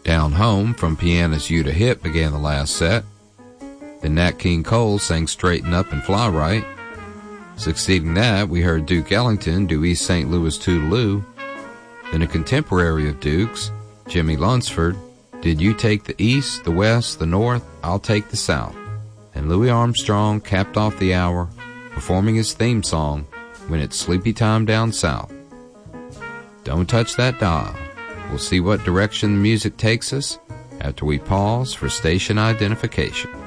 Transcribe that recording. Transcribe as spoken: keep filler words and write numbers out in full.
Down Home from Piana's You to Hit began the last set. Then Nat King Cole sang Straighten Up and Fly Right. Succeeding that, we heard Duke Ellington do East Saint Louis Toodaloo. Then a contemporary of Duke's, Jimmy Lunsford, did You Take the East, the West, the North, I'll Take the South. And Louis Armstrong capped off the hour, performing his theme song, When It's Sleepy Time Down South. Don't touch that dial. We'll see what direction the music takes us after we pause for station identification.